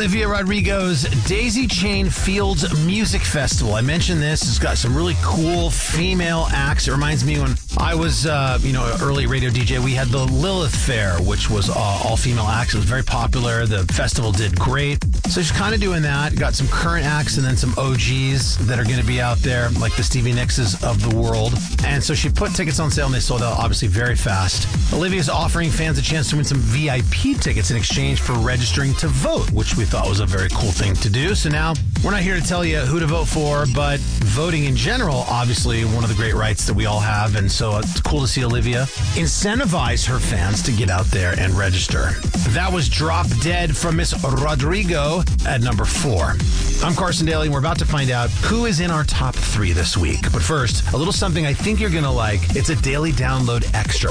Olivia Rodrigo's Daisy Chain Fields Music Festival. I mentioned this. It's got some really cool female acts. It reminds me when I was, early radio DJ, we had the Lilith Fair, which was all female acts. It was very popular. The festival did great. So she's kind of doing that. Got some current acts and then some OGs that are going to be out there, like the Stevie Nickses of the world. And so she put tickets on sale and they sold out obviously very fast. Olivia's offering fans a chance to win some VIP tickets in exchange for registering to vote, which we thought was a very cool thing to do. So now we're not here to tell you who to vote for, but voting in general, obviously one of the great rights that we all have. And so it's cool to see Olivia incentivize her fans to get out there and register. That was Drop Dead from Miss Rodrigo at number 4. I'm Carson Daly, and we're about to find out who is in our top 3 this week. But first, a little something I think you're going to like. It's a daily download extra.